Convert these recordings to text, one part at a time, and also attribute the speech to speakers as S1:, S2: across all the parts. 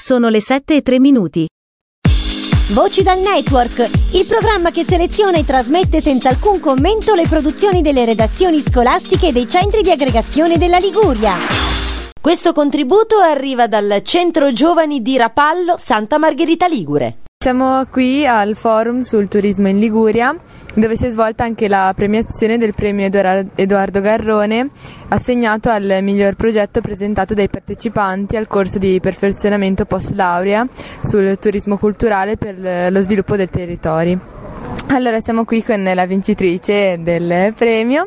S1: Sono le 7:03.
S2: Voci dal Network, il programma che seleziona e trasmette senza alcun commento le produzioni delle redazioni scolastiche e dei centri di aggregazione della Liguria.
S3: Questo contributo arriva dal Centro Giovani di Rapallo, Santa Margherita Ligure.
S4: Siamo qui al forum sul turismo in Liguria, dove si è svolta anche la premiazione del premio Edoardo Garrone, assegnato al miglior progetto presentato dai partecipanti al corso di perfezionamento post laurea sul turismo culturale per lo sviluppo dei territori. Allora, siamo qui con la vincitrice del premio,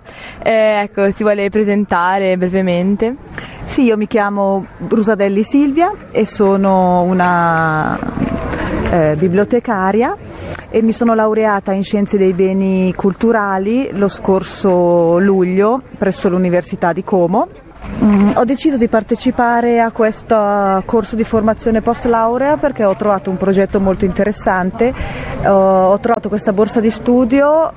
S4: si vuole presentare brevemente?
S5: Sì, io mi chiamo Brusadelli Silvia e sono una bibliotecaria e mi sono laureata in Scienze dei Beni Culturali lo scorso luglio presso l'Università di Como. Ho deciso di partecipare a questo corso di formazione post laurea perché ho trovato un progetto molto interessante. Ho trovato questa borsa di studio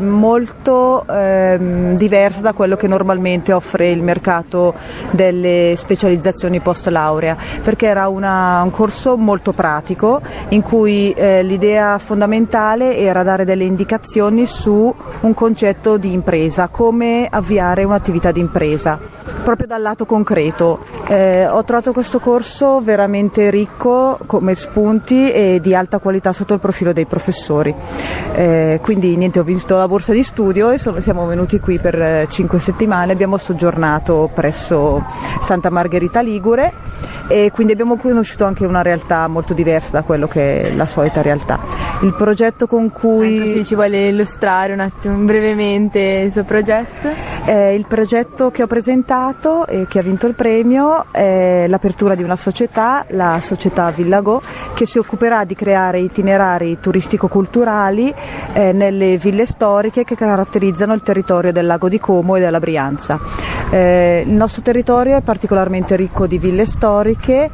S5: molto diversa da quello che normalmente offre il mercato delle specializzazioni post laurea, perché era un corso molto pratico in cui l'idea fondamentale era dare delle indicazioni su un concetto di impresa, come avviare un'attività di impresa, proprio dal lato concreto. Ho trovato questo corso veramente ricco come spunti e di alta qualità sotto il profilo dei professori. Quindi niente, ho visto la borsa di studio e siamo venuti qui per 5 settimane, abbiamo soggiornato presso Santa Margherita Ligure e quindi abbiamo conosciuto anche una realtà molto diversa da quello che è la solita realtà. Il progetto con cui...
S4: Così ci vuole illustrare un attimo brevemente il suo progetto?
S5: Il progetto che ho presentato e che ha vinto il premio è l'apertura di una società, la società Villago, che si occuperà di creare itinerari turistico-culturali nelle ville storiche che caratterizzano il territorio del Lago di Como e della Brianza. Il nostro territorio è particolarmente ricco di ville storiche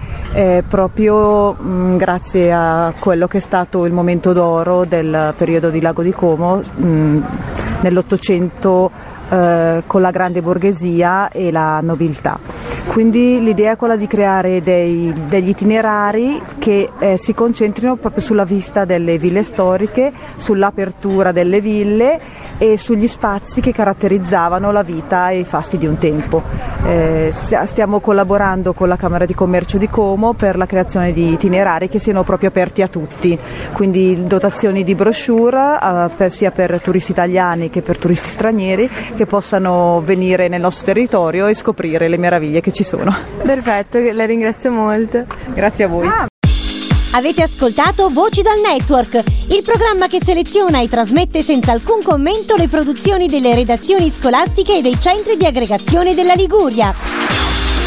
S5: proprio grazie a quello che è stato il momento d'oro del periodo di Lago di Como nell'Ottocento, con la grande borghesia e la nobiltà. Quindi l'idea è quella di creare degli itinerari che si concentrino proprio sulla vista delle ville storiche, sull'apertura delle ville e sugli spazi che caratterizzavano la vita e i fasti di un tempo. Stiamo collaborando con la Camera di Commercio di Como per la creazione di itinerari che siano proprio aperti a tutti, quindi dotazioni di brochure sia per turisti italiani che per turisti stranieri che possano venire nel nostro territorio e scoprire le meraviglie che ci sono.
S4: Perfetto, la ringrazio molto.
S5: Grazie a voi.
S2: Avete ascoltato Voci dal Network, il programma che seleziona e trasmette senza alcun commento le produzioni delle redazioni scolastiche e dei centri di aggregazione della Liguria.